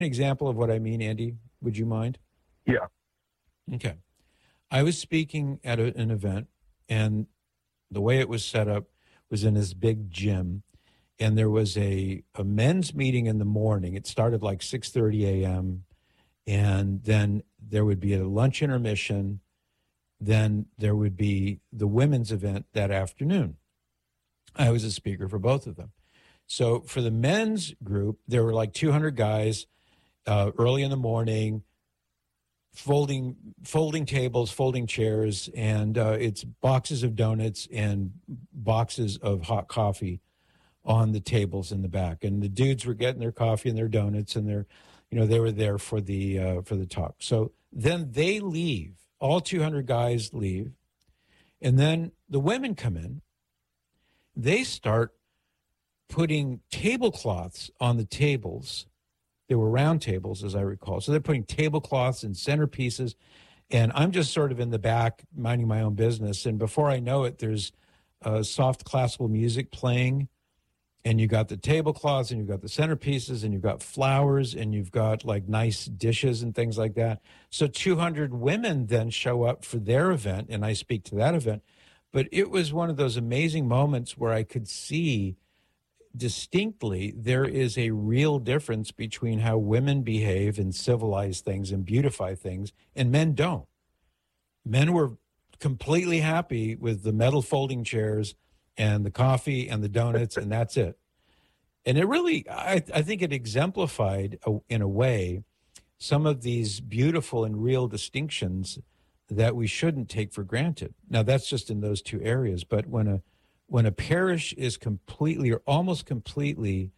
An example of what I mean, Andy? Would you mind? Yeah. Okay. I was speaking at an event, and the way it was set up was in this big gym, and there was a men's meeting in the morning. It started like 6:30 a.m., and then there would be a lunch intermission. Then there would be the women's event that afternoon. I was a speaker for both of them. So for the men's group, there were like 200 guys early in the morning, folding tables, folding chairs, and it's boxes of donuts and boxes of hot coffee on the tables in the back. And the dudes were getting their coffee and their donuts, and they were there for the talk. So then they leave. All 200 guys leave, and then the women come in. They start putting tablecloths on the tables. They were round tables, as I recall. So they're putting tablecloths and centerpieces, and I'm just sort of in the back minding my own business. And before I know it, there's soft classical music playing, and you got the tablecloths, and you've got the centerpieces, and you've got flowers, and you've got like nice dishes and things like that. So 200 women then show up for their event, and I speak to that event. But it was one of those amazing moments where I could see distinctly there is a real difference between how women behave and civilize things and beautify things, and men don't. Men were completely happy with the metal folding chairs and the coffee and the donuts, and that's it. And it really, I think it exemplified, in a way, some of these beautiful and real distinctions that we shouldn't take for granted. Now, that's just in those two areas. But when a parish is completely or almost completely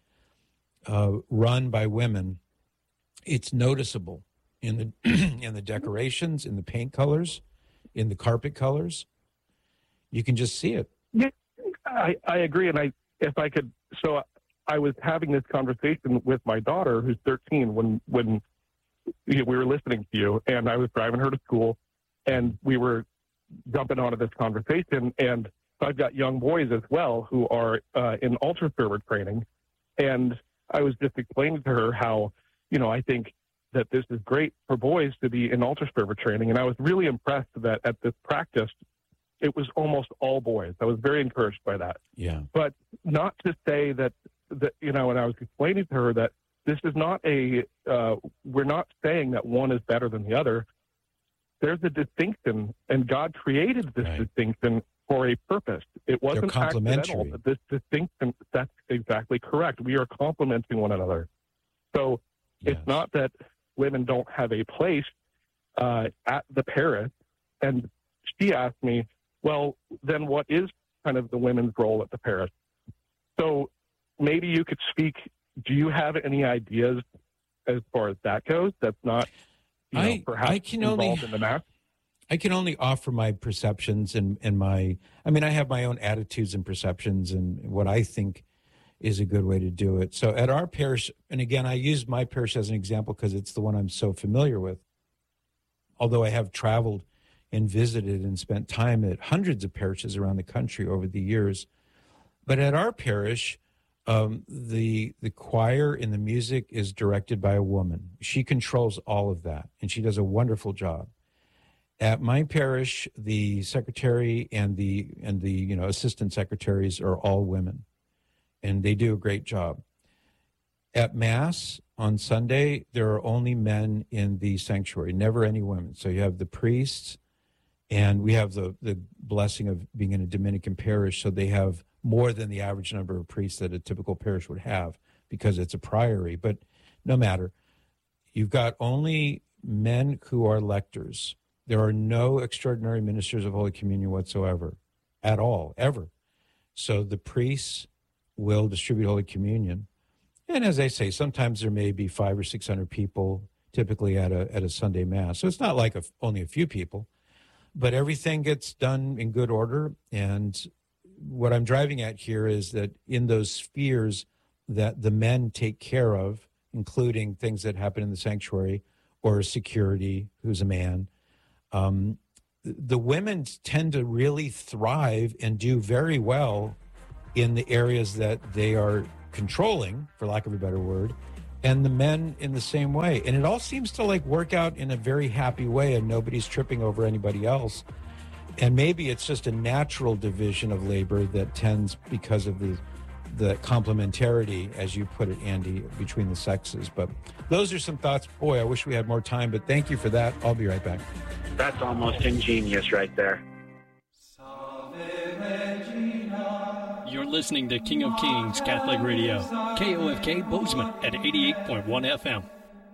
run by women, it's noticeable in the in the decorations, in the paint colors, in the carpet colors. You can just see it. Yeah, I agree. And if I could, so I was having this conversation with my daughter, who's 13, when we were listening to you, and I was driving her to school, and we were jumping onto this conversation. And I've got young boys as well who are in altar server training. And I was just explaining to her how, I think that this is great for boys to be in altar server training. And I was really impressed that at this practice, it was almost all boys. I was very encouraged by that. Yeah. But not to say that and I was explaining to her that this is not we're not saying that one is better than the other. There's a distinction, and God created this distinction for a purpose. It wasn't accidental. This distinction, that's exactly correct. We are complementing one another. So It's not that women don't have a place at the parish. And she asked me, well, then what is kind of the women's role at the parish? So maybe you could speak. Do you have any ideas as far as that goes? That's not, perhaps involved in the mass? I can only offer my perceptions and I have my own attitudes and perceptions and what I think is a good way to do it. So at our parish, and again, I use my parish as an example because it's the one I'm so familiar with, although I have traveled and visited and spent time at hundreds of parishes around the country over the years. But at our parish, the choir and the music is directed by a woman. She controls all of that, and she does a wonderful job. At my parish, the secretary and the assistant secretaries are all women, and they do a great job. At Mass on Sunday, there are only men in the sanctuary, never any women. So you have the priests, and we have the blessing of being in a Dominican parish, so they have more than the average number of priests that a typical parish would have because it's a priory. But no matter, you've got only men who are lectors. There are no extraordinary ministers of Holy Communion whatsoever, at all, ever. So the priests will distribute Holy Communion. And as I say, sometimes there may be 500 or 600 people typically at a Sunday Mass. So it's not like only a few people, but everything gets done in good order. And what I'm driving at here is that in those spheres that the men take care of, including things that happen in the sanctuary or security, who's a man, the women tend to really thrive and do very well in the areas that they are controlling, for lack of a better word, and the men in the same way. And it all seems to like work out in a very happy way, and nobody's tripping over anybody else. And maybe it's just a natural division of labor that tends, because of the complementarity, as you put it, Andy, between the sexes. But those are some thoughts. Boy, I wish we had more time, but thank you for that. I'll be right back. That's almost ingenious right there. You're listening to King of Kings Catholic Radio, KOFK Bozeman at 88.1 FM.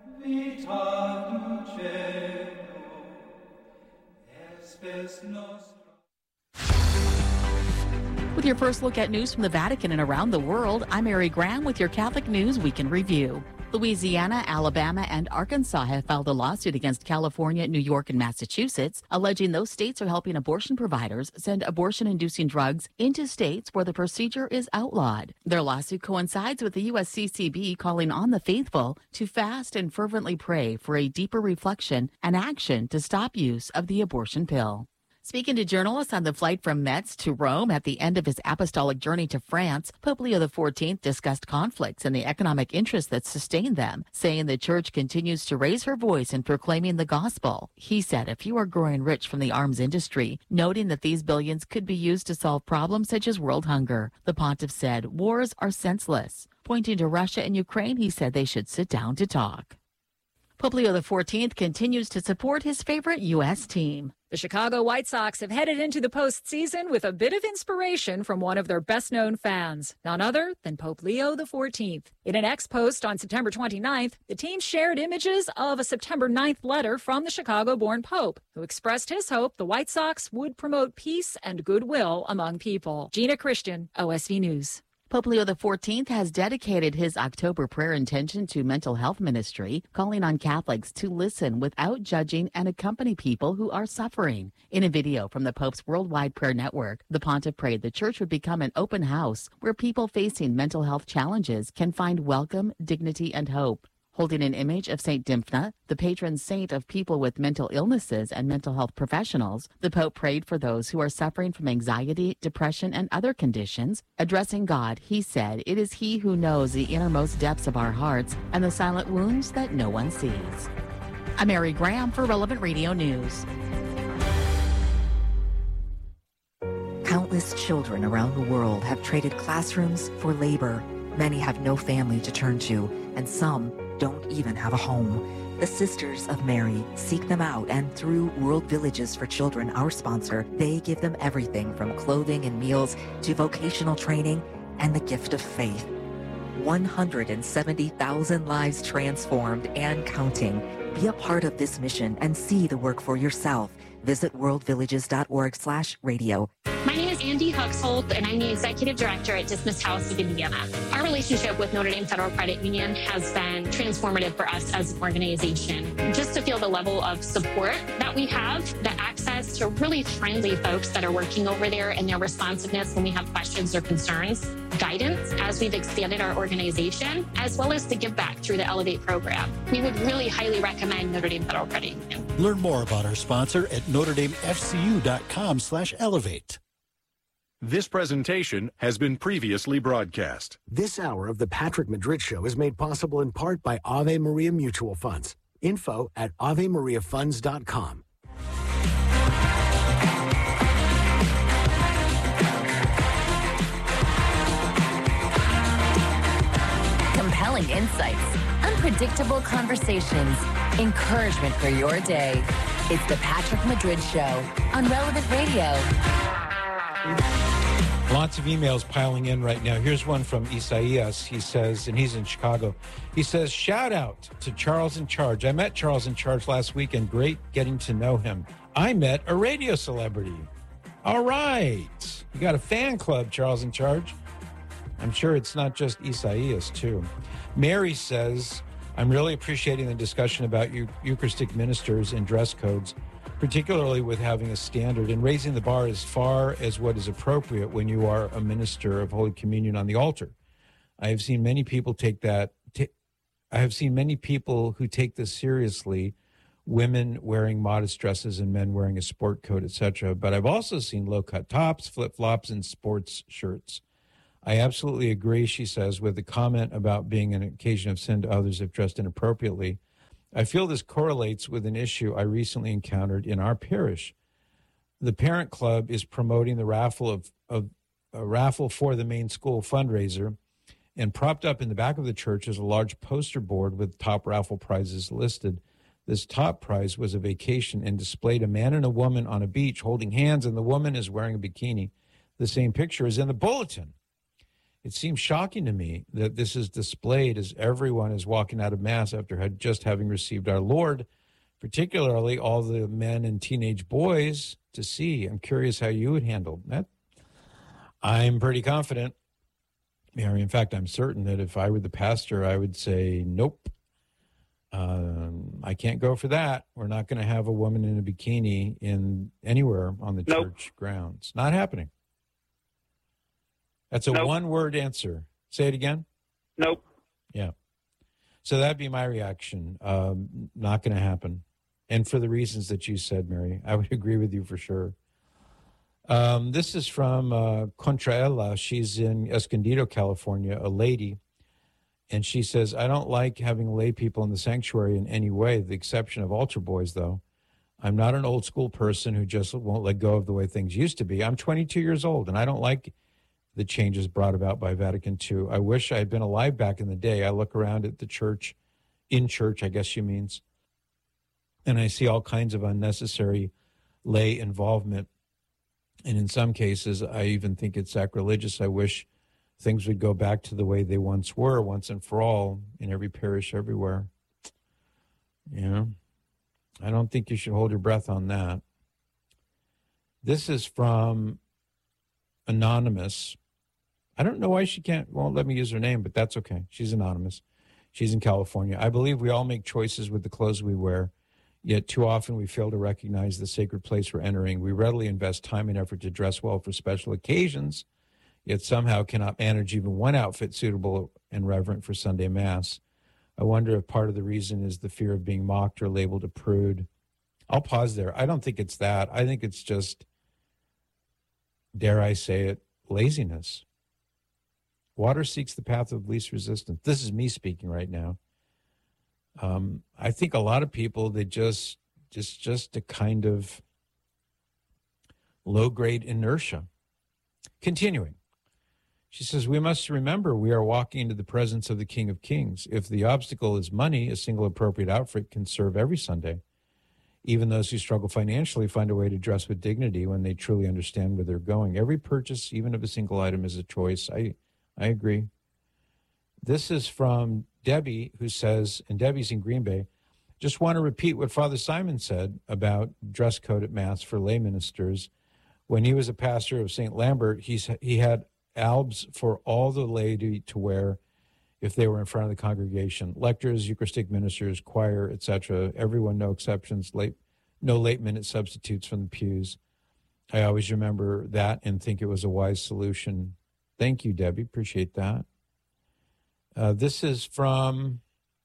With your first look at news from the Vatican and around the world, I'm Mary Graham with your Catholic News Weekend Review. Louisiana, Alabama, and Arkansas have filed a lawsuit against California, New York, and Massachusetts, alleging those states are helping abortion providers send abortion-inducing drugs into states where the procedure is outlawed. Their lawsuit coincides with the USCCB calling on the faithful to fast and fervently pray for a deeper reflection and action to stop use of the abortion pill. Speaking to journalists on the flight from Metz to Rome at the end of his apostolic journey to France, Pope Leo XIV discussed conflicts and the economic interests that sustain them, saying the church continues to raise her voice in proclaiming the gospel. He said a few are growing rich from the arms industry, noting that these billions could be used to solve problems such as world hunger. The pontiff said wars are senseless. Pointing to Russia and Ukraine, he said they should sit down to talk. Pope Leo XIV continues to support his favorite U.S. team. The Chicago White Sox have headed into the postseason with a bit of inspiration from one of their best-known fans, none other than Pope Leo XIV. In an X-post on September 29th, the team shared images of a September 9th letter from the Chicago-born Pope, who expressed his hope the White Sox would promote peace and goodwill among people. Gina Christian, OSV News. Pope Leo XIV has dedicated his October prayer intention to mental health ministry, calling on Catholics to listen without judging and accompany people who are suffering. In a video from the Pope's Worldwide Prayer Network, the pontiff prayed the church would become an open house where people facing mental health challenges can find welcome, dignity, and hope. Holding an image of St. Dymphna, the patron saint of people with mental illnesses and mental health professionals, the Pope prayed for those who are suffering from anxiety, depression, and other conditions. Addressing God, he said, "It is He who knows the innermost depths of our hearts and the silent wounds that no one sees." I'm Mary Graham for Relevant Radio News. Countless children around the world have traded classrooms for labor. Many have no family to turn to, and some don't even have a home. The Sisters of Mary seek them out, and through World Villages for Children, our sponsor, they give them everything from clothing and meals to vocational training and the gift of faith. 170,000 lives transformed and counting. Be a part of this mission and see the work for yourself. Visit worldvillages.org/radio. My name is Andy Huxholt, and I'm the Executive Director at Dismissed House of Indiana. Our relationship with Notre Dame Federal Credit Union has been transformative for us as an organization. Just to feel the level of support that we have, the access to really friendly folks that are working over there, and their responsiveness when we have questions or concerns, guidance as we've expanded our organization, as well as the give back through the Elevate program. We would really highly recommend Notre Dame Federal Credit Union. Learn more about our sponsor at NotreDameFCU.com/elevate. This presentation has been previously broadcast. This hour of the Patrick Madrid Show is made possible in part by Ave Maria Mutual Funds. Info at AveMariaFunds.com. Compelling insights, unpredictable conversations, encouragement for your day. It's the Patrick Madrid Show on Relevant Radio. Lots of emails piling in right now. Here's one from Isaias. He says, and he's in Chicago. He says, shout out to Charles in Charge. I met Charles in Charge last week and great getting to know him. I met a radio celebrity. All right. You got a fan club, Charles in Charge. I'm sure it's not just Isaias, too. Mary says, I'm really appreciating the discussion about Eucharistic ministers and dress codes, particularly with having a standard and raising the bar as far as what is appropriate when you are a minister of Holy Communion on the altar. I have seen many people who take this seriously, women wearing modest dresses and men wearing a sport coat, etc. But I've also seen low-cut tops, flip-flops, and sports shirts. I absolutely agree, she says, with the comment about being an occasion of sin to others if dressed inappropriately. I feel this correlates with an issue I recently encountered in our parish. The parent club is promoting the raffle of a raffle for the main school fundraiser, and propped up in the back of the church is a large poster board with top raffle prizes listed. This top prize was a vacation and displayed a man and a woman on a beach holding hands, and the woman is wearing a bikini. The same picture is in the bulletin. It seems shocking to me that this is displayed as everyone is walking out of Mass after just having received our Lord, particularly all the men and teenage boys to see. I'm curious how you would handle that. I'm pretty confident, Mary. In fact, I'm certain that if I were the pastor, I would say, nope, I can't go for that. We're not going to have a woman in a bikini in anywhere on the church grounds. Not happening. That's a one-word answer. Say it again. Nope. Yeah. So that'd be my reaction. Not going to happen. And for the reasons that you said, Mary, I would agree with you for sure. This is from Contraella. She's in Escondido, California, a lady. And she says, I don't like having lay people in the sanctuary in any way, the exception of altar boys, though. I'm not an old school person who just won't let go of the way things used to be. I'm 22 years old, and I don't like the changes brought about by Vatican II. I wish I had been alive back in the day. I look around at the church, in church, I guess she means, and I see all kinds of unnecessary lay involvement. And in some cases, I even think it's sacrilegious. I wish things would go back to the way they once were, once and for all, in every parish, everywhere. You know, I don't think you should hold your breath on that. This is from Anonymous. I don't know why she won't let me use her name, but that's okay. She's anonymous. She's in California. I believe we all make choices with the clothes we wear, yet too often we fail to recognize the sacred place we're entering. We readily invest time and effort to dress well for special occasions, yet somehow cannot manage even one outfit suitable and reverent for Sunday Mass. I wonder if part of the reason is the fear of being mocked or labeled a prude. I'll pause there. I don't think it's that. I think it's just, dare I say it, laziness. Water seeks the path of least resistance. This is me speaking right now. I think a lot of people, they just a kind of low-grade inertia. Continuing. She says, we must remember we are walking into the presence of the King of Kings. If the obstacle is money, a single appropriate outfit can serve every Sunday. Even those who struggle financially find a way to dress with dignity when they truly understand where they're going. Every purchase, even of a single item, is a choice. I agree. This is from Debbie, who says, and Debbie's in Green Bay, just want to repeat what Father Simon said about dress code at Mass for lay ministers. When he was a pastor of St. Lambert, he had albs for all the laity to wear if they were in front of the congregation. Lectors, Eucharistic ministers, choir, etc. Everyone, no exceptions, no late-minute substitutes from the pews. I always remember that and think it was a wise solution. Thank you, Debbie. Appreciate that. This is from,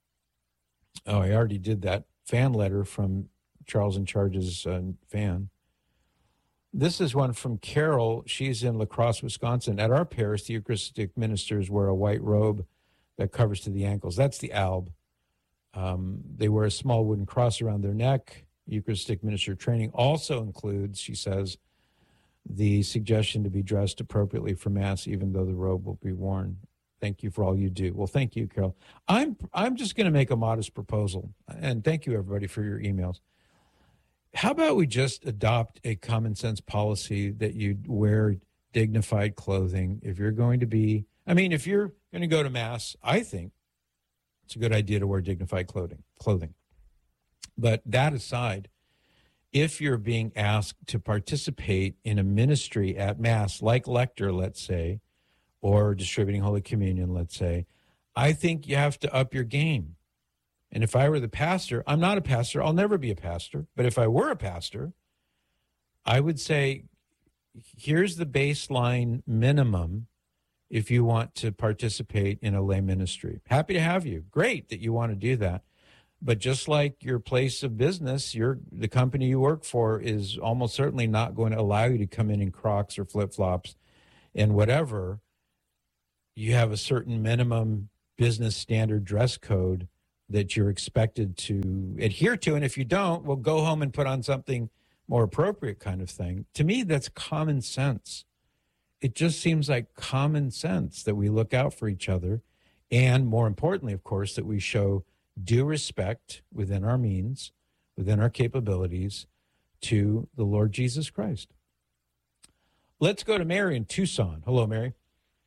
I already did that, fan letter from Charles in Charge's fan. This is one from Carol. She's in La Crosse, Wisconsin. At our parish, the Eucharistic ministers wear a white robe that covers to the ankles. That's the alb. They wear a small wooden cross around their neck. Eucharistic minister training also includes, she says, the suggestion to be dressed appropriately for Mass, even though the robe will be worn. Thank you for all you do. Well, thank you, Carol. I'm just going to make a modest proposal, and thank you, everybody, for your emails. How about we just adopt a common sense policy that you wear dignified clothing if you're going to be, if you're going to go to Mass, I think it's a good idea to wear dignified clothing. But that aside, if you're being asked to participate in a ministry at Mass, like lector, let's say, or distributing Holy Communion, let's say, I think you have to up your game. And if I were the pastor, I'm not a pastor, I'll never be a pastor, but if I were a pastor, I would say, here's the baseline minimum if you want to participate in a lay ministry. Happy to have you. Great that you want to do that. But just like your place of business, the company you work for is almost certainly not going to allow you to come in Crocs or flip-flops and whatever. you have a certain minimum business standard dress code that you're expected to adhere to. And if you don't, well, go home and put on something more appropriate kind of thing. To me, that's common sense. It just seems like common sense that we look out for each other. And more importantly, of course, that we show due respect within our means, within our capabilities to the Lord Jesus Christ. Let's go to Mary in Tucson. Hello, Mary.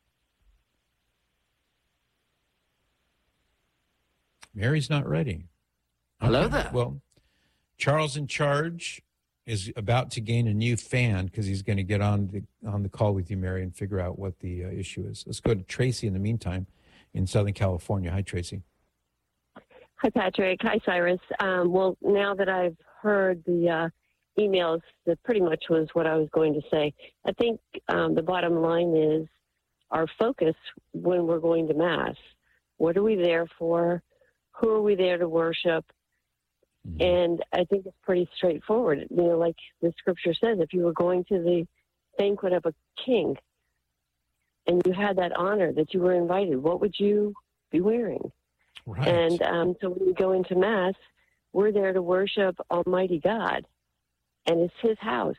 Mary's not ready. Hello Okay. there. Well, Charles in Charge is about to gain a new fan because he's going to get on the call with you, Mary, and figure out what the issue is. Let's go to Tracy in the meantime in Southern California. Hi, Tracy. Hi, Patrick. Hi, Cyrus. Well, now that I've heard the emails, that pretty much was what I was going to say. I think the bottom line is our focus when we're going to Mass. What are we there for? Who are we there to worship? Mm-hmm. And I think it's pretty straightforward. You know, like the scripture says, if you were going to the banquet of a king and you had that honor that you were invited, what would you be wearing? Right. And so when we go into Mass, we're there to worship Almighty God, and it's His house.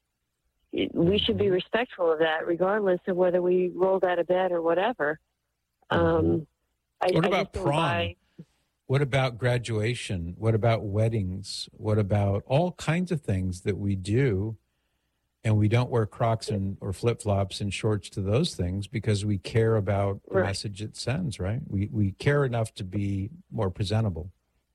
We should be respectful of that, regardless of whether we rolled out of bed or whatever. What about prom? What about graduation? What about weddings? What about all kinds of things that we do, and we don't wear Crocs or flip-flops and shorts to those things because we care about the message it sends, right? We care enough to be more presentable.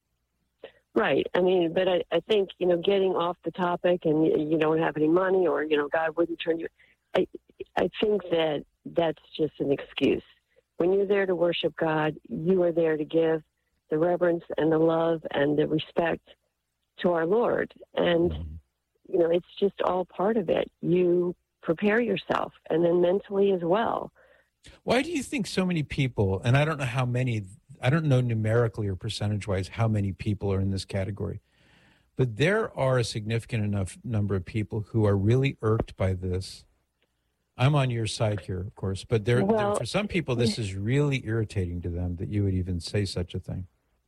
Right. I mean, but I think, you know, getting off the topic and you don't have any money or, you know, God wouldn't turn you. I think that that's just an excuse. When you're there to worship God, you are there to give the reverence and the love and the respect to our Lord. And, you know, it's just all part of it. You prepare yourself, and then mentally as well. Why do you think so many people, and I don't know how many, I don't know numerically or percentage-wise how many people are in this category, but there are a significant enough number of people who are really irked by this. I'm on your side here, of course, but for some people, this is really irritating to them that you would even say such a thing.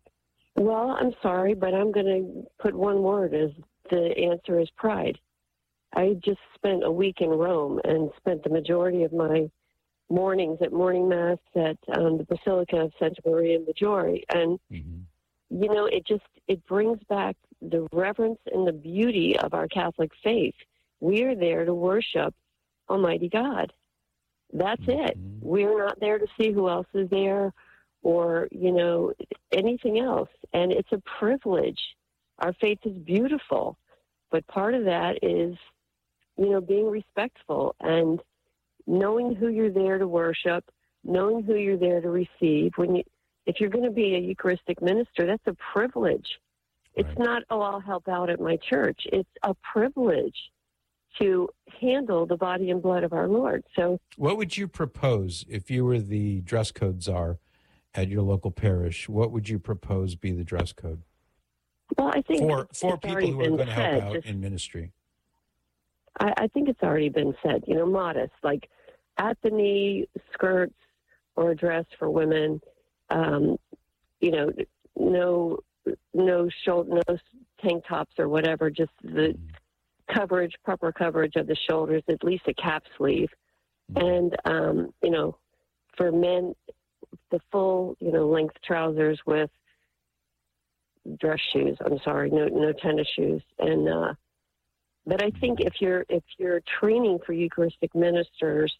Well, I'm sorry, but I'm going to put one word as the answer is pride. I just spent a week in Rome and spent the majority of my mornings at morning Mass at the Basilica of Santa Maria Maggiore. And, you know, it brings back the reverence and the beauty of our Catholic faith. We are there to worship Almighty God. That's it. We're not there to see who else is there or, you know, anything else. And it's a privilege. Our faith is beautiful. But part of that is, you know, being respectful and knowing who you're there to worship, knowing who you're there to receive. If you're going to be a Eucharistic minister, that's a privilege. Right. It's not, I'll help out at my church. It's a privilege to handle the body and blood of our Lord. So, what would you propose if you were the dress code czar at your local parish? What would you propose be the dress code? Well, I think for people who are going to help out in ministry. I think it's already been said. You know, modest, like at the knee skirts or a dress for women. You know, no tank tops or whatever. Just the proper coverage of the shoulders, at least a cap sleeve. And, you know, for men, the full, you know, length trousers with dress shoes. I'm sorry, no tennis shoes. And, but I think if you're training for Eucharistic ministers,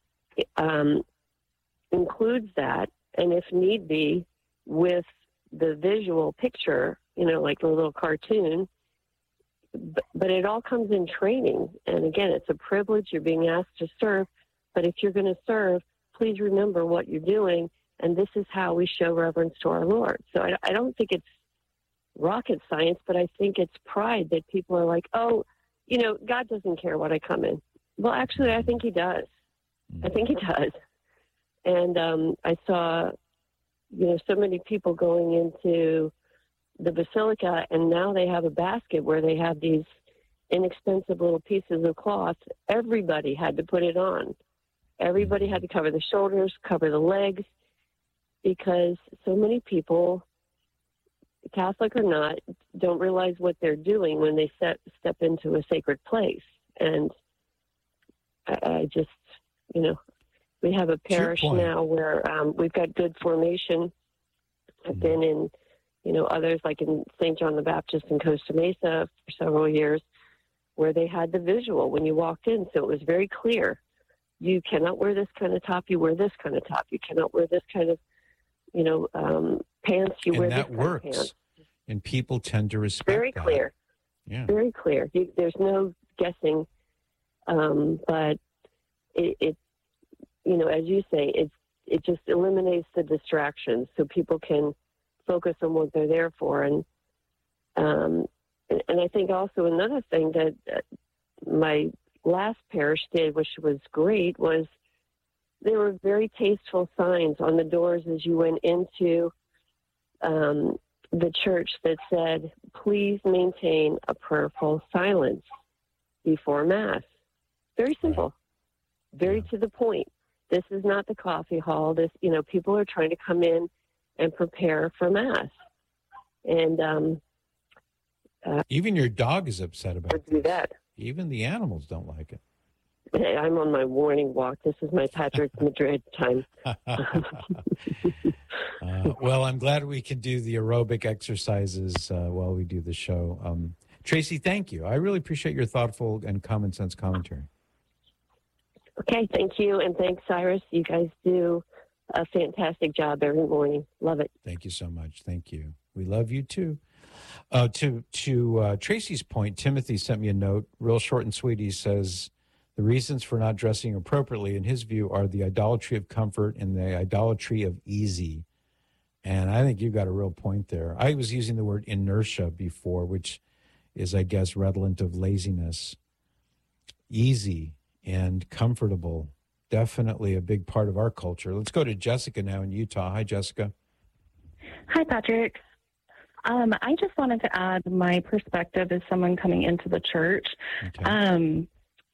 includes that, and if need be, with the visual picture, you know, like a little cartoon, but it all comes in training. And again, it's a privilege. You're being asked to serve. But if you're going to serve, please remember what you're doing. And this is how we show reverence to our Lord. So I don't think it's rocket science, but I think it's pride that people are like, oh, you know, God doesn't care what I come in. Well, actually, I think He does. I think He does. And I saw, you know, so many people going into the Basilica, and now they have a basket where they have these inexpensive little pieces of cloth. Everybody had to put it on. Everybody had to cover the shoulders, cover the legs, because so many people, Catholic or not, don't realize what they're doing when they step into a sacred place. And I just, we have a parish now where we've got good formation. I've been in, others like in St. John the Baptist in Costa Mesa for several years, where they had the visual when you walked in. So it was very clear. You cannot wear this kind of top. You wear this kind of top. You cannot wear this kind of, pants. You wear this kind of pants. And people tend to respect very that. Clear. Yeah. Very clear. There's no guessing. But it, as you say, it just eliminates the distractions so people can focus on what they're there for. And I think also another thing that my last parish did, which was great, was there were very tasteful signs on the doors as you went into the church that said, please maintain a prayerful silence before Mass. Very simple, very to the point. This is not the coffee hall. This, people are trying to come in and prepare for Mass. And even your dog is upset about that. Even the animals don't like it. Hey, I'm on my morning walk. This is my Patrick Madrid time. Well, I'm glad we can do the aerobic exercises while we do the show. Tracy, thank you. I really appreciate your thoughtful and common sense commentary. Okay, thank you. And thanks, Cyrus. You guys do a fantastic job every morning. Love it. Thank you so much. Thank you. We love you too. To Tracy's point, Timothy sent me a note, real short and sweet. He says, the reasons for not dressing appropriately, in his view, are the idolatry of comfort and the idolatry of easy. And I think you've got a real point there. I was using the word inertia before, which is, I guess, redolent of laziness. Easy and comfortable, definitely a big part of our culture. Let's go to Jessica now in Utah. Hi, Jessica. Hi, Patrick. I just wanted to add my perspective as someone coming into the church. Okay.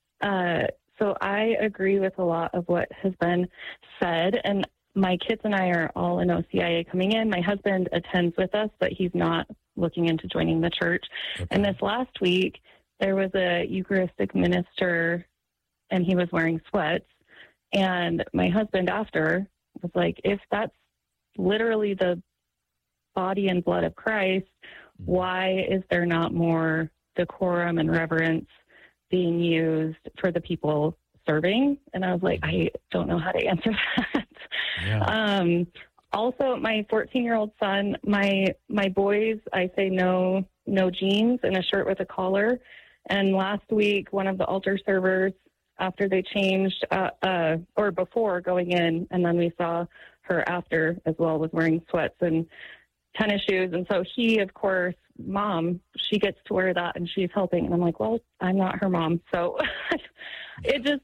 So I agree with a lot of what has been said, and my kids and I are all in OCIA coming in. My husband attends with us, but he's not looking into joining the church. Okay. And this last week, there was a Eucharistic minister, and he was wearing sweats. And my husband after was like, if that's literally the body and blood of Christ, why is there not more decorum and reverence being used for the people serving? And I was like, I don't know how to answer that. Yeah. Also, my 14-year-old son, my boys, I say no jeans and a shirt with a collar. And last week, one of the altar servers, after they changed, or before going in, and then we saw her after as well, was wearing sweats and tennis shoes. And so he, of course, Mom, she gets to wear that and she's helping. And I'm like, well, I'm not her mom. So it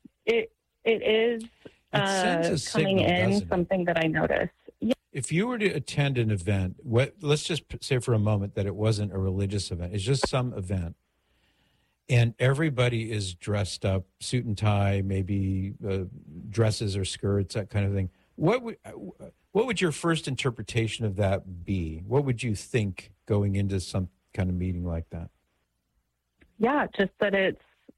is coming in, something that I noticed. Yeah. If you were to attend an event, let's just say for a moment that it wasn't a religious event, it's just some event, and everybody is dressed up, suit and tie, maybe dresses or skirts, that kind of thing. What would your first interpretation of that be? What would you think going into some kind of meeting like that? Yeah, just that it's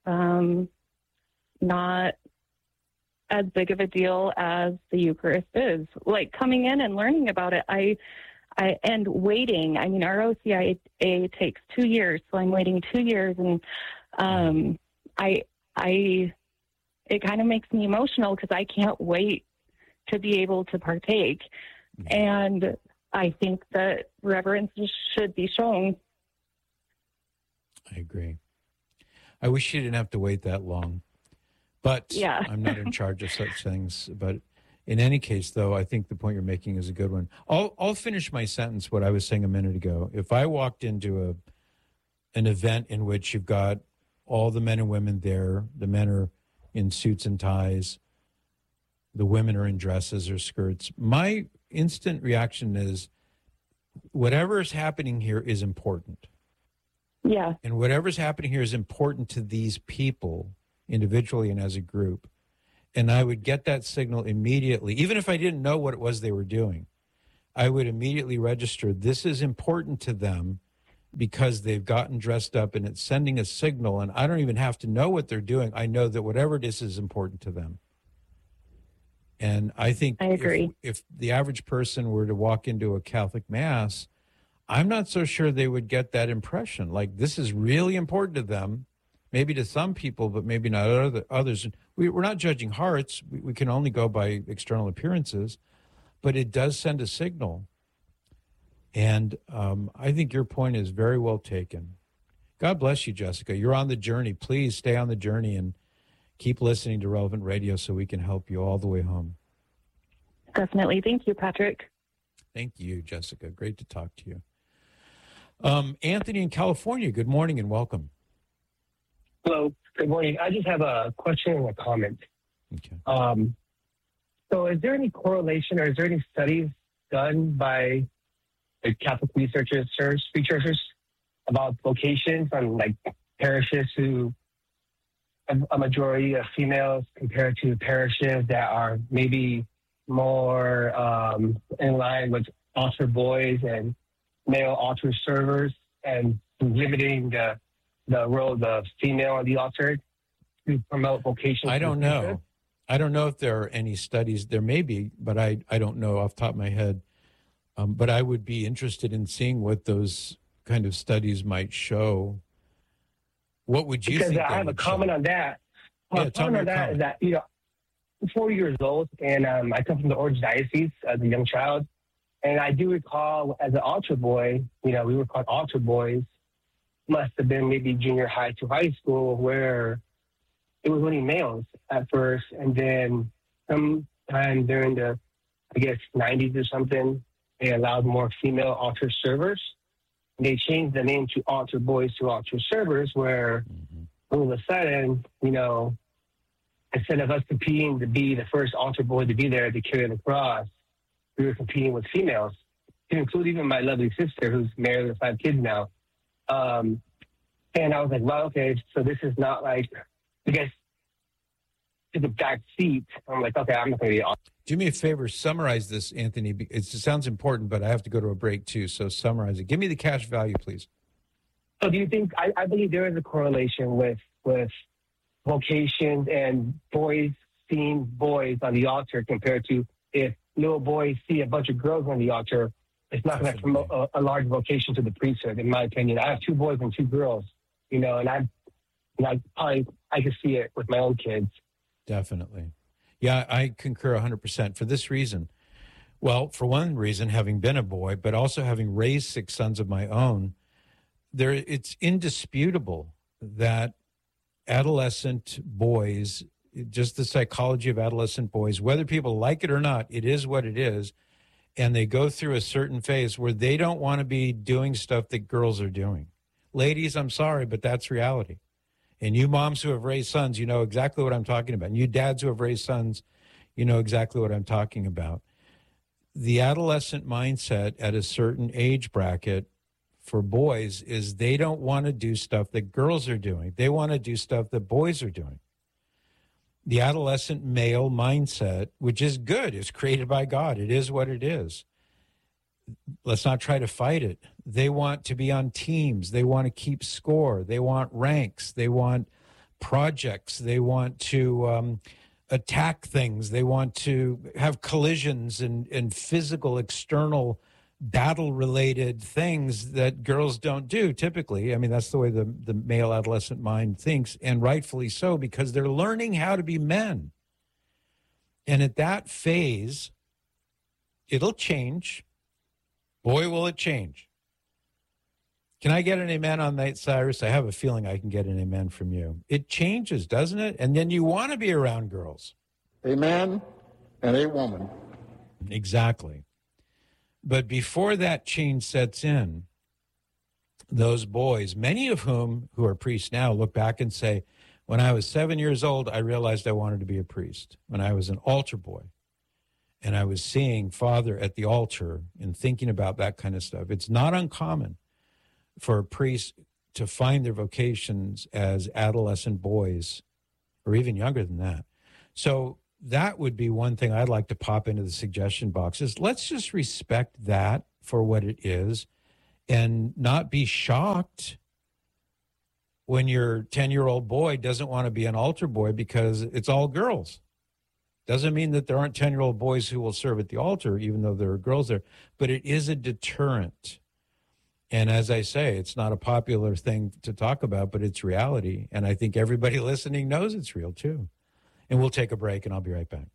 not as big of a deal as the Eucharist is. Like coming in and learning about it, and waiting. I mean, our OCIA takes 2 years, so I'm waiting 2 years, and it kind of makes me emotional because I can't wait to be able to partake. And I think that reverence should be shown. I agree. I wish you didn't have to wait that long. But yeah. I'm not in charge of such things. But in any case, though, I think the point you're making is a good one. I'll finish my sentence, what I was saying a minute ago. If I walked into an event in which you've got all the men and women there, the men are in suits and ties, the women are in dresses or skirts, my instant reaction is whatever is happening here is important. Yeah. And whatever's happening here is important to these people individually and as a group. And I would get that signal immediately. Even if I didn't know what it was they were doing, I would immediately register this is important to them because they've gotten dressed up and it's sending a signal. And I don't even have to know what they're doing. I know that whatever it is important to them. And I think I agree. If the average person were to walk into a Catholic Mass, I'm not so sure they would get that impression. Like, this is really important to them, maybe to some people, but maybe not others. We're not judging hearts. We can only go by external appearances, but it does send a signal. And I think your point is very well taken. God bless you, Jessica. You're on the journey. Please stay on the journey and keep listening to Relevant Radio so we can help you all the way home. Definitely. Thank you, Patrick. Thank you, Jessica. Great to talk to you. Anthony in California, good morning and welcome. Hello. Good morning. I just have a question and a comment. Okay. So is there any correlation or is there any studies done by the Catholic researchers about vocations on like parishes who have a majority of females compared to parishes that are maybe more in line with altar boys and male altar servers, and limiting the role of the female on the altar to promote vocations? I don't know. I don't know if there are any studies. There may be, but I don't know off the top of my head. But I would be interested in seeing what those kind of studies might show. What would you think? Because I have a comment on that. My comment on that is that, I'm 40 years old, and I come from the Orange Diocese as a young child. And I do recall as an altar boy, we were called altar boys, must have been maybe junior high to high school, where it was only males at first. And then sometime during the, 90s or something, they allowed more female altar servers. And they changed the name to altar boys to altar servers, where all of a sudden, instead of us competing to be the first altar boy to be there to carry the cross, we were competing with females, to include even my lovely sister, who's married with 5 kids now. And I was like, well, okay, so this is not like, I guess, to the back seat. I'm like, okay, I'm not going to be altar. Do me a favor, summarize this, Anthony. It sounds important, but I have to go to a break too, so summarize it. Give me the cash value, please. So do you think, I believe there is a correlation with vocations and boys seeing boys on the altar compared to if little boys see a bunch of girls on the altar, it's not going to promote a large vocation to the priesthood, in my opinion. I have 2 boys and 2 girls, and I can see it with my own kids. Definitely. Yeah, I concur 100% for this reason. Well, for one reason, having been a boy, but also having raised 6 sons of my own, it's indisputable that adolescent boys, just the psychology of adolescent boys, whether people like it or not, it is what it is. And they go through a certain phase where they don't want to be doing stuff that girls are doing. Ladies, I'm sorry, but that's reality. And you moms who have raised sons, you know exactly what I'm talking about. And you dads who have raised sons, you know exactly what I'm talking about. The adolescent mindset at a certain age bracket for boys is they don't want to do stuff that girls are doing. They want to do stuff that boys are doing. The adolescent male mindset, which is good, is created by God. It is what it is. Let's not try to fight it. They want to be on teams. They want to keep score. They want ranks. They want projects. They want to attack things. They want to have collisions and physical, external, battle-related things that girls don't do typically. I mean, that's the way the male adolescent mind thinks, and rightfully so, because they're learning how to be men. And at that phase, it'll change. Boy, will it change. Can I get an amen on that, Cyrus? I have a feeling I can get an amen from you. It changes, doesn't it? And then you want to be around girls. A man and a woman. Exactly. But before that change sets in, those boys, many of whom who are priests now, look back and say, when I was 7 years old, I realized I wanted to be a priest. When I was an altar boy, and I was seeing Father at the altar and thinking about that kind of stuff. It's not uncommon for a priest to find their vocations as adolescent boys or even younger than that. So that would be one thing I'd like to pop into the suggestion box is let's just respect that for what it is and not be shocked when your 10-year-old boy doesn't want to be an altar boy because it's all girls. Doesn't mean that there aren't 10-year-old boys who will serve at the altar, even though there are girls there, but it is a deterrent. And as I say, it's not a popular thing to talk about, but it's reality. And I think everybody listening knows it's real too. And we'll take a break and I'll be right back.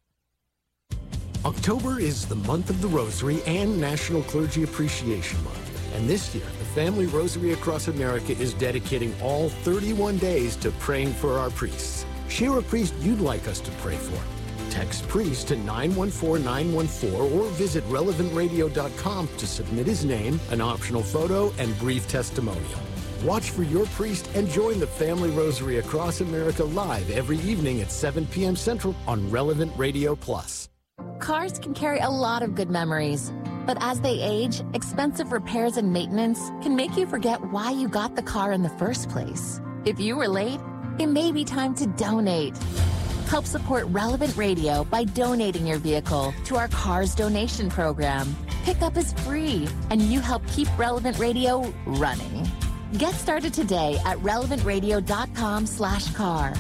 October is the month of the Rosary and National Clergy Appreciation Month. And this year, the Family Rosary Across America is dedicating all 31 days to praying for our priests. Share a priest you'd like us to pray for. Text priest to 914-914 or visit relevantradio.com to submit his name, an optional photo, and brief testimonial. Watch for your priest and join the Family Rosary Across America live every evening at 7 p.m. Central on Relevant Radio Plus. Cars can carry a lot of good memories, but as they age, expensive repairs and maintenance can make you forget why you got the car in the first place. If you were late, it may be time to donate. Help support Relevant Radio by donating your vehicle to our Cars Donation Program. Pickup is free, and you help keep Relevant Radio running. Get started today at relevantradio.com/car.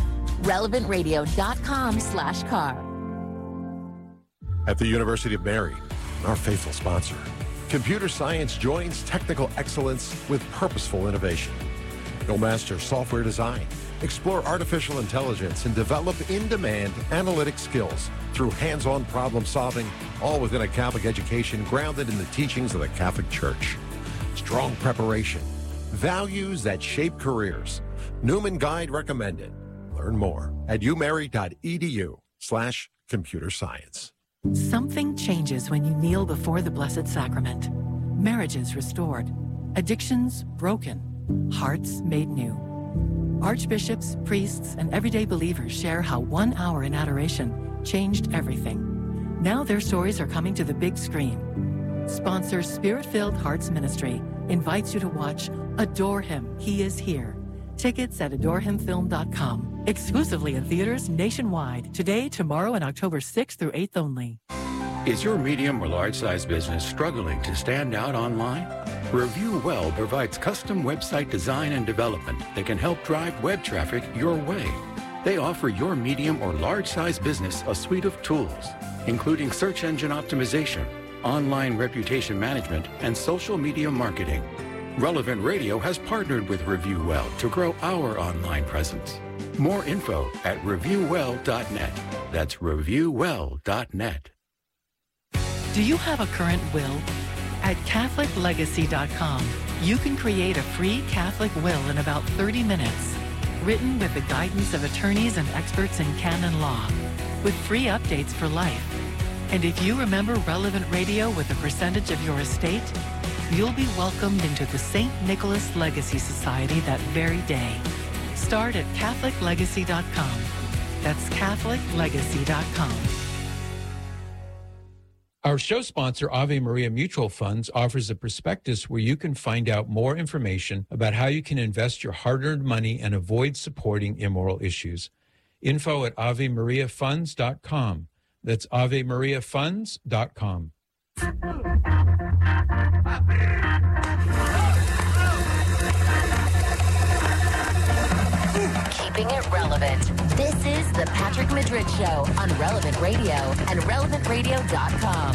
relevantradio.com/car. At the University of Mary, our faithful sponsor, computer science joins technical excellence with purposeful innovation. You'll master software design, explore artificial intelligence, and develop in-demand analytic skills through hands-on problem solving, all within a Catholic education grounded in the teachings of the Catholic Church. Strong preparation, values that shape careers. Newman Guide recommended. Learn more at umary.edu/computer science. Something changes when you kneel before the Blessed Sacrament. Marriages restored, addictions broken, hearts made new. Archbishops, priests, and everyday believers share how 1 hour in adoration changed everything. Now their stories are coming to the big screen. Sponsor Spirit-Filled Hearts Ministry invites you to watch Adore Him, He Is Here. Tickets at adorehimfilm.com. Exclusively in theaters nationwide. Today, tomorrow, and October 6th through 8th only. Is your medium or large size business struggling to stand out online? Review Well provides custom website design and development that can help drive web traffic your way. They offer your medium or large size business a suite of tools, including search engine optimization, online reputation management, and social media marketing. Relevant Radio has partnered with Review Well to grow our online presence. More info at reviewwell.net. That's reviewwell.net. Do you have a current will? At CatholicLegacy.com, you can create a free Catholic will in about 30 minutes, written with the guidance of attorneys and experts in canon law, with free updates for life. And if you remember Relevant Radio with a percentage of your estate, you'll be welcomed into the St. Nicholas Legacy Society that very day. Start at CatholicLegacy.com. That's CatholicLegacy.com. Our show sponsor, Ave Maria Mutual Funds, offers a prospectus where you can find out more information about how you can invest your hard-earned money and avoid supporting immoral issues. Info at AveMariaFunds.com. That's AveMariaFunds.com. Keeping it relevant. This is the Patrick Madrid Show on Relevant Radio and relevantradio.com.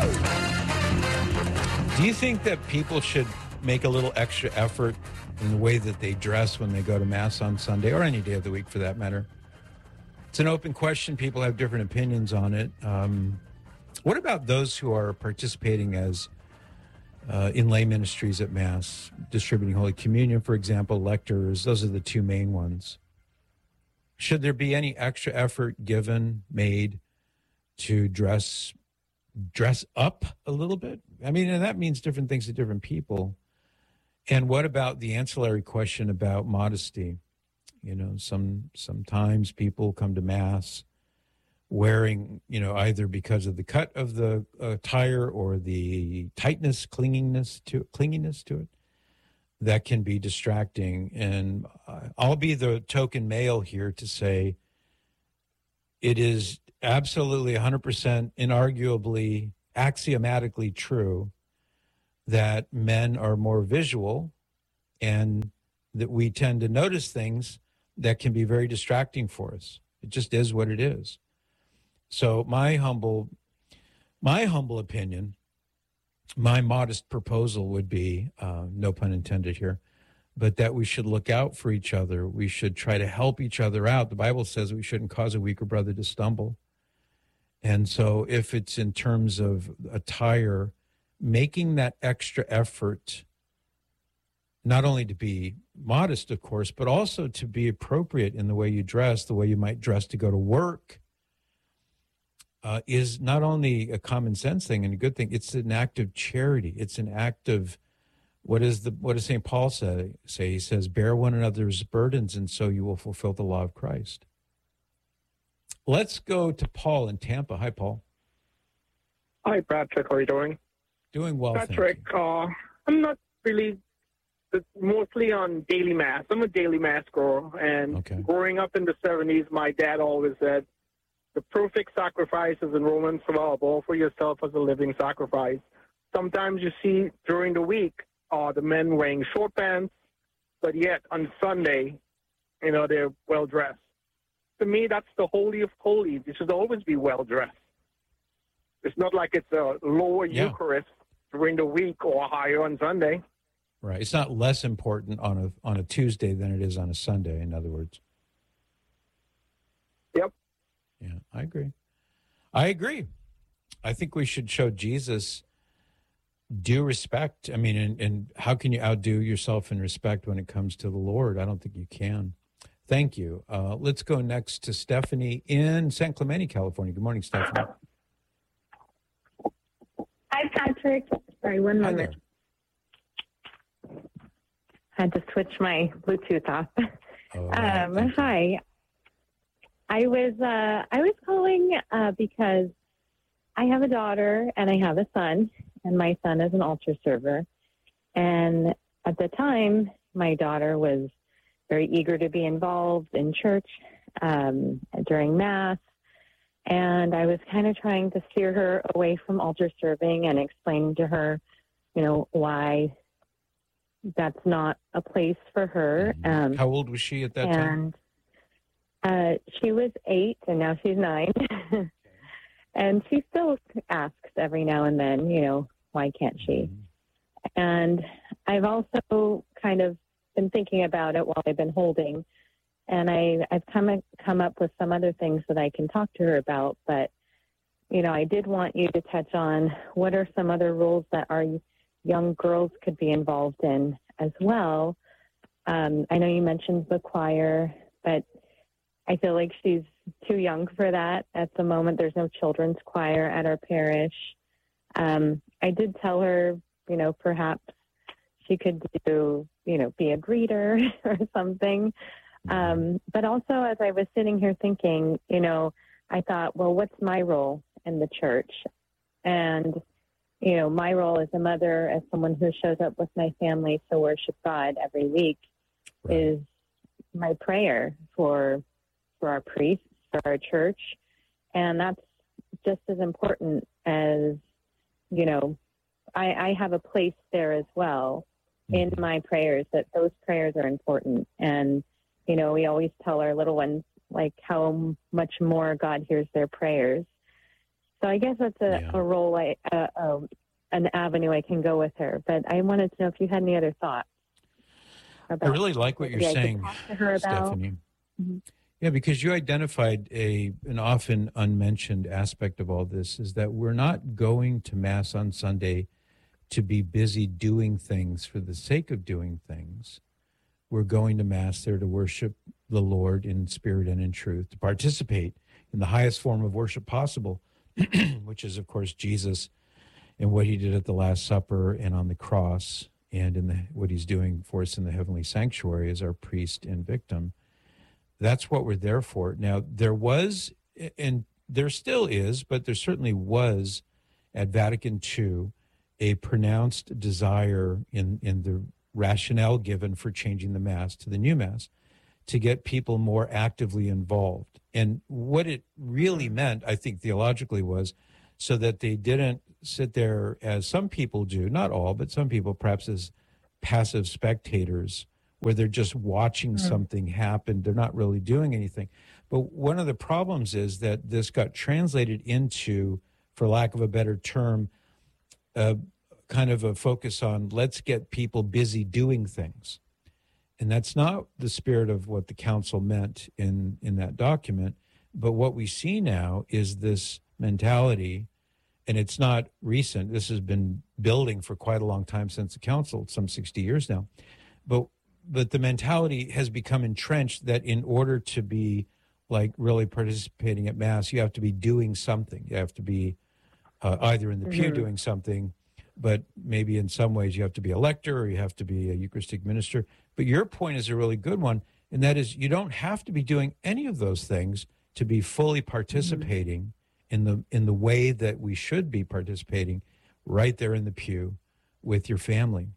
Do you think that people should make a little extra effort in the way that they dress when they go to Mass on Sunday, or any day of the week for that matter? It's an open question. People have different opinions on it. What about those who are participating as in lay ministries at Mass, distributing Holy Communion, for example, lectors? Those are the two main ones. Should there be any extra effort made to dress up a little bit? I mean, and that means different things to different people. And what about the ancillary question about modesty? You know, sometimes people come to Mass wearing, either because of the cut of the attire or the tightness, clinginess to it, that can be distracting. And I'll be the token male here to say it is absolutely 100% inarguably, axiomatically true that men are more visual and that we tend to notice things that can be very distracting for us. It just is what it is. So my humble opinion, my modest proposal would be, no pun intended here, but that we should look out for each other. We should try to help each other out. The Bible says we shouldn't cause a weaker brother to stumble. And so if it's in terms of attire, making that extra effort, not only to be modest, of course, but also to be appropriate in the way you dress, the way you might dress to go to work, is not only a common sense thing and a good thing, it's an act of charity. It's an act of, what does St. Paul say? He says, bear one another's burdens, and so you will fulfill the law of Christ. Let's go to Paul in Tampa. Hi, Paul. Hi, Patrick. How are you doing? Doing well, Patrick, I'm not really mostly on daily mass. I'm a daily mass girl, and growing up in the 70s, my dad always said, the perfect sacrifice is in Romans 12, offer yourself as a living sacrifice. Sometimes you see during the week the men wearing short pants, but yet on Sunday, they're well-dressed. To me, that's the holy of holies. You should always be well-dressed. It's not like it's a lower Eucharist during the week or higher on Sunday. Right. It's not less important on a Tuesday than it is on a Sunday, in other words. Yep. Yeah, I agree. I think we should show Jesus due respect. I mean, and how can you outdo yourself in respect when it comes to the Lord? I don't think you can. Thank you. Let's go next to Stephanie in San Clemente, California. Good morning, Stephanie. Hi, Patrick. Sorry, one moment. I had to switch my Bluetooth off. Hi. I was calling because I have a daughter and I have a son, and my son is an altar server. And at the time, my daughter was very eager to be involved in church during Mass. And I was kind of trying to steer her away from altar serving and explaining to her, why that's not a place for her. How old was she at that time? She was 8, and now she's 9. And she still asks every now and then, why can't she? And I've also kind of been thinking about it while I've been holding. And I've come up with some other things that I can talk to her about. But, I did want you to touch on what are some other roles that our young girls could be involved in as well. I know you mentioned the choir, but I feel like she's too young for that at the moment. There's no children's choir at our parish. I did tell her, perhaps she could do, be a greeter or something. But also, as I was sitting here thinking, I thought, well, what's my role in the church? And, my role as a mother, as someone who shows up with my family to worship God every week, is my prayer for our priests, for our church. And that's just as important as, I have a place there as well in my prayers, that those prayers are important. And, we always tell our little ones, how much more God hears their prayers. So I guess that's a role, an avenue I can go with her. But I wanted to know if you had any other thoughts. I really like what you're saying, Stephanie. Mm-hmm. Yeah, because you identified an often unmentioned aspect of all this is that we're not going to Mass on Sunday to be busy doing things for the sake of doing things. We're going to Mass there to worship the Lord in spirit and in truth, to participate in the highest form of worship possible, which is, of course, Jesus and what he did at the Last Supper and on the cross, and in what he's doing for us in the heavenly sanctuary as our priest and victim. That's what we're there for. Now, there was, and there still is, but there certainly was at Vatican II a pronounced desire in the rationale given for changing the Mass to the new Mass to get people more actively involved. And what it really meant, I think theologically, was so that they didn't sit there as some people do, not all, but some people perhaps as passive spectators, where they're just watching something happen. They're not really doing anything. But one of the problems is that this got translated into, for lack of a better term, kind of a focus on let's get people busy doing things. And that's not the spirit of what the council meant in that document. But what we see now is this mentality, and it's not recent. This has been building for quite a long time since the council, some 60 years now. But the mentality has become entrenched that in order to be like really participating at Mass, you have to be doing something. You have to be either in the pew doing something, but maybe in some ways you have to be a lector or you have to be a Eucharistic minister. But your point is a really good one, and that is you don't have to be doing any of those things to be fully participating in the way that we should be participating right there in the pew with your family.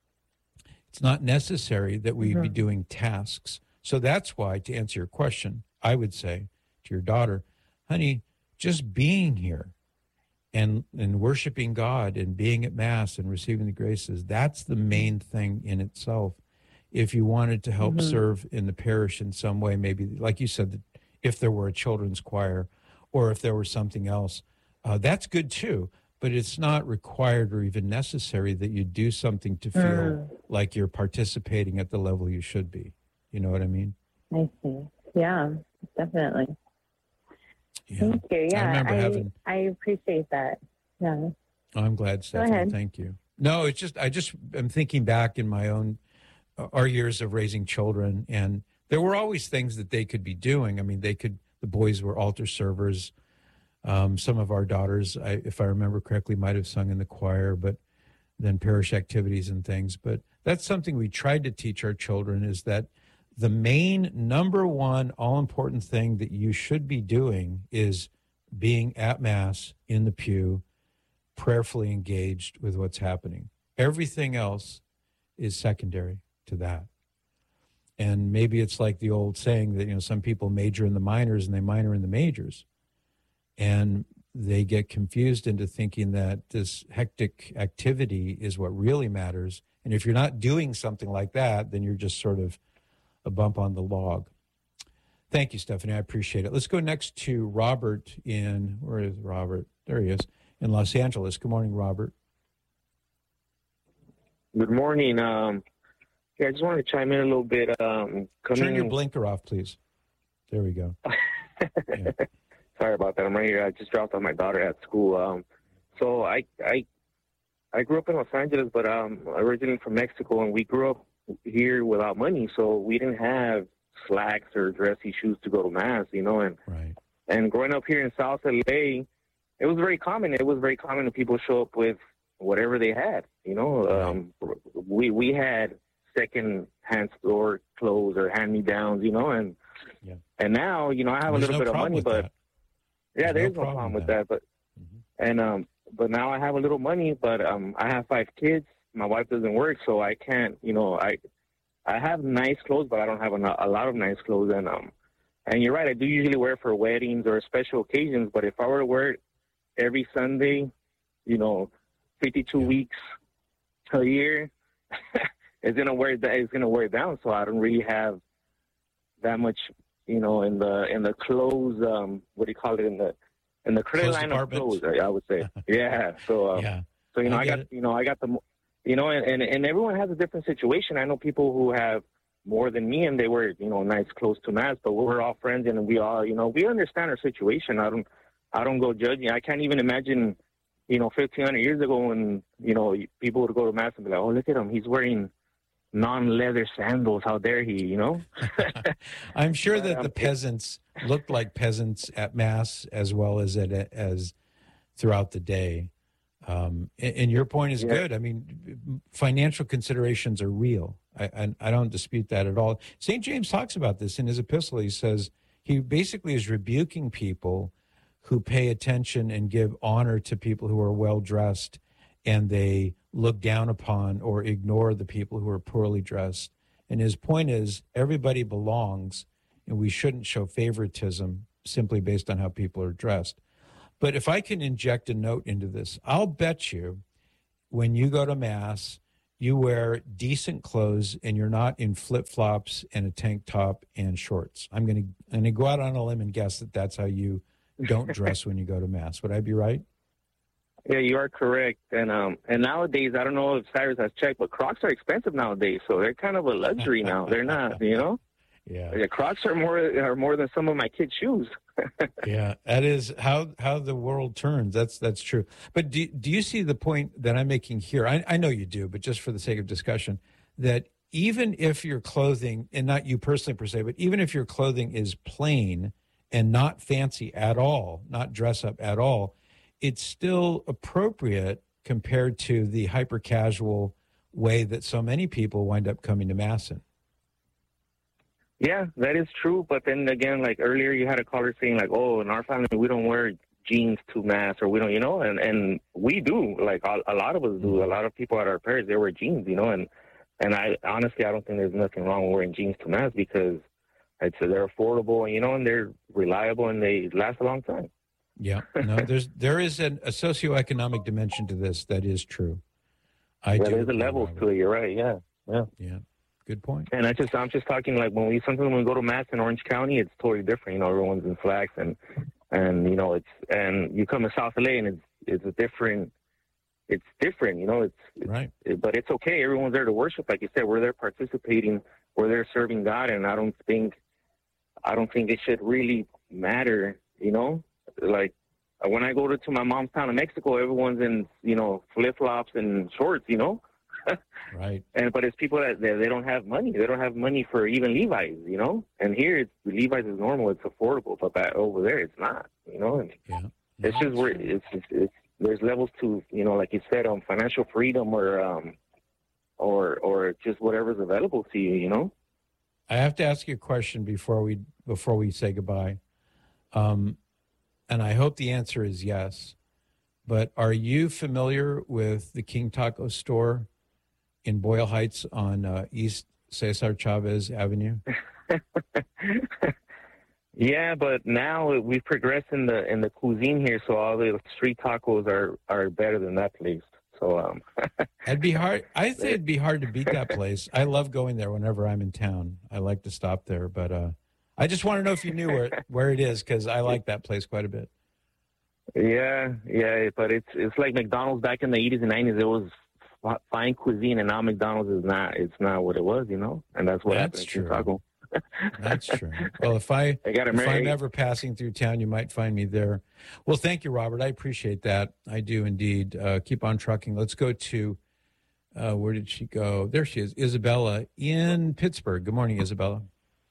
It's not necessary that we be doing tasks. So that's why, to answer your question, I would say to your daughter, honey, just being here and worshiping God and being at Mass and receiving the graces, that's the main thing in itself. If you wanted to help serve in the parish in some way, maybe, like you said, if there were a children's choir or if there were something else, that's good too. But it's not required or even necessary that you do something to feel like you're participating at the level you should be. You know what I mean? I see. Yeah, definitely. Yeah. Thank you. Yeah, I remember I appreciate that. Yeah. I'm glad, Stephanie. Go ahead. Thank you. No, it's just, I'm thinking back in my own, our years of raising children, and there were always things that they could be doing. I mean, the boys were altar servers. Some of our daughters, if I remember correctly, might have sung in the choir, but then parish activities and things. But that's something we tried to teach our children, is that the main number one all-important thing that you should be doing is being at Mass in the pew, prayerfully engaged with what's happening. Everything else is secondary to that. And maybe it's like the old saying that, some people major in the minors and they minor in the majors. And they get confused into thinking that this hectic activity is what really matters. And if you're not doing something like that, then you're just sort of a bump on the log. Thank you, Stephanie. I appreciate it. Let's go next to Robert where is Robert? There he is, in Los Angeles. Good morning, Robert. Good morning. Yeah, I just wanted to chime in a little bit. Turn your blinker off, please. There we go. Yeah. Sorry about that. I'm right here. I just dropped off my daughter at school. So I grew up in Los Angeles, but originally from Mexico, and we grew up here without money, so we didn't have slacks or dressy shoes to go to Mass, and right. And growing up here in South LA, it was very common. It was very common that people show up with whatever they had. We had second-hand store clothes or hand-me-downs, and now, I have a little bit of money, but yeah, there's no problem with that. But but now I have a little money, but I have 5 kids. My wife doesn't work, so I can't. I have nice clothes, but I don't have a lot of nice clothes. And you're right, I do usually wear for weddings or special occasions. But if I were to wear it every Sunday, 52 weeks a year, it's gonna wear down. So I don't really have that much, in the clothes. What do you call it, in the credit line of clothes? I would say, yeah. So I got the. And everyone has a different situation. I know people who have more than me, and they wear, nice clothes to Mass, but we're all friends, and we all, we understand our situation. I don't go judging. I can't even imagine, 1,500 years ago when, people would go to Mass and be like, oh, look at him. He's wearing non-leather sandals. How dare he, I'm sure that the peasants looked like peasants at Mass as well as as throughout the day. And your point is good. I mean, financial considerations are real. I don't dispute that at all. St. James talks about this in his epistle. He says he basically is rebuking people who pay attention and give honor to people who are well-dressed, and they look down upon or ignore the people who are poorly dressed. And his point is everybody belongs, and we shouldn't show favoritism simply based on how people are dressed. But if I can inject a note into this, I'll bet you when you go to Mass, you wear decent clothes and you're not in flip-flops and a tank top and shorts. I'm going to go out on a limb and guess that that's how you don't dress when you go to Mass. Would I be right? Yeah, you are correct. And nowadays, I don't know if Cyrus has checked, but Crocs are expensive nowadays, so they're kind of a luxury now. They're not, you know? Yeah. The Crocs are more than some of my kids' shoes. Yeah, that is how the world turns. That's true. But do you see the point that I'm making here? I know you do, but just for the sake of discussion, that even if your clothing, and not you personally per se, but even if your clothing is plain and not fancy at all, not dress up at all, it's still appropriate compared to the hyper casual way that so many people wind up coming to Mass in. Yeah, that is true. But then again, like earlier, you had a caller saying like, "Oh, in our family, we don't wear jeans to Mass, or we don't," you know, and we do. Like a lot of us do. A lot of people at our parish, they wear jeans, you know, and I honestly, I don't think there's nothing wrong with wearing jeans to Mass because they're affordable, you know, and they're reliable and they last a long time. Yeah, no, there is a socioeconomic dimension to this that is true. There's a level to it. You're right. Yeah. Good point. And I'm just talking like sometimes when we go to Mass in Orange County, it's totally different. You know, everyone's in slacks and you know and you come to South LA and it's different. You know, it's right. But it's okay. Everyone's there to worship, like you said. We're there participating. We're there serving God, and I don't think it should really matter. You know, like when I go to my mom's town in Mexico, everyone's in, you know, flip-flops and shorts, you know. Right. But it's people that they don't have money. They don't have money for even Levi's, you know. And here, Levi's is normal. It's affordable. But over there, it's not, you know. And it's just where there's levels to, you know, like you said, financial freedom or just whatever's available to you, you know. I have to ask you a question before we say goodbye. And I hope the answer is yes. But are you familiar with the King Taco store in Boyle Heights on East Cesar Chavez Avenue? Yeah, but now we've progressed in the cuisine here, so all the street tacos are better than that place. So it'd be hard. I think it'd be hard to beat that place. I love going there whenever I'm in town. I like to stop there, but I just want to know if you knew where it is, because I like that place quite a bit. Yeah, but it's like McDonald's back in the 80s and 90s. It was fine cuisine, and now McDonald's is not. It's not what it was, you know. And that's what happened in Chicago. That's true. Well, if I'm ever passing through town, you might find me there. Well, thank you, Robert. I appreciate that. I do indeed. Keep on trucking. Let's go to, where did she go? There she is, Isabella in Pittsburgh. Good morning, Isabella.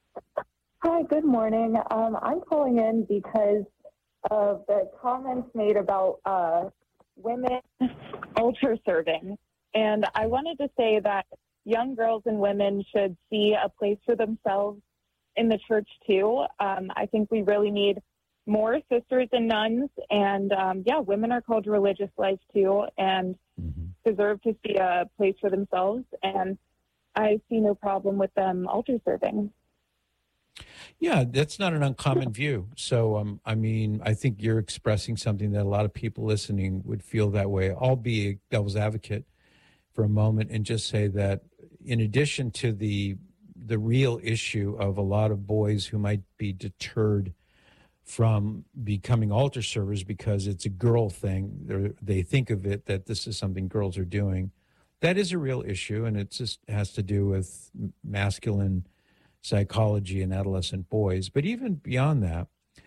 Hi, good morning. I'm calling in because of the comments made about women altar serving. And I wanted to say that young girls and women should see a place for themselves in the church, too. I think we really need more sisters and nuns. And, women are called to religious life, too, and deserve to see a place for themselves. And I see no problem with them altar serving. Yeah, that's not an uncommon view. So, I mean, I think you're expressing something that a lot of people listening would feel that way. I'll be a devil's advocate for a moment and just say that in addition to the real issue of a lot of boys who might be deterred from becoming altar servers because it's a girl thing, they think of it that this is something girls are doing, that is a real issue, and it just has to do with masculine psychology in adolescent boys. But even beyond that,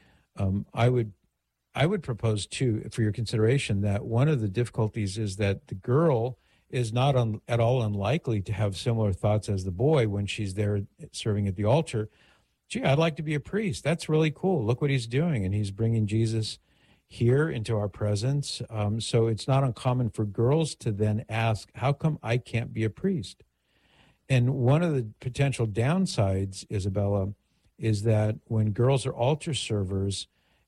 I would propose too, for your consideration, that one of the difficulties is that the girl is not at all unlikely to have similar thoughts as the boy when she's there serving at the altar. Gee, I'd like to be a priest. That's really cool. Look what he's doing, and he's bringing Jesus here into our presence. So it's not uncommon for girls to then ask, how come I can't be a priest? And one of the potential downsides, Isabella, is that when girls are altar servers,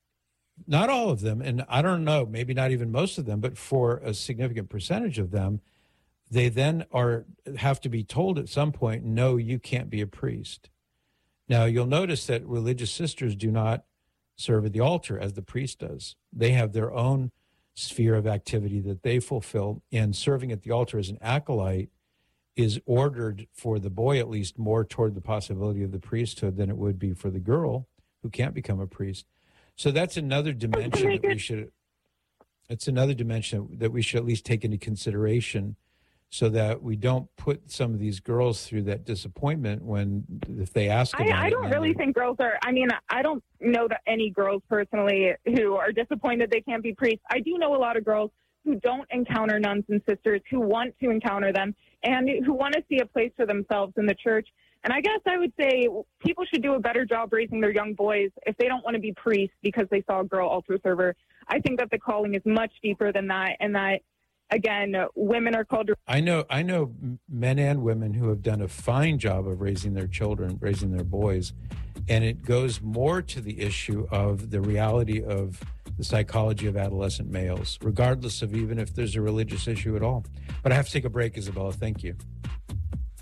not all of them, and I don't know, maybe not even most of them, but for a significant percentage of them, they then have to be told at some point, no, you can't be a priest. Now, you'll notice that religious sisters do not serve at the altar as the priest does. They have their own sphere of activity that they fulfill, and serving at the altar as an acolyte is ordered for the boy, at least, more toward the possibility of the priesthood than it would be for the girl who can't become a priest. So that's another dimension that we should. It's another dimension that we should at least take into consideration, so that we don't put some of these girls through that disappointment if they ask about it. I don't really think girls are. I mean, I don't know that any girls personally who are disappointed they can't be priests. I do know a lot of girls who don't encounter nuns and sisters, who want to encounter them, and who want to see a place for themselves in the church. And I guess I would say people should do a better job raising their young boys if they don't want to be priests because they saw a girl altar server. I think that the calling is much deeper than that, and that, again, women are called to... I know men and women who have done a fine job of raising their children, raising their boys, and it goes more to the issue of the reality of the psychology of adolescent males, regardless of even if there's a religious issue at all. But I have to take a break, Isabella. Thank you.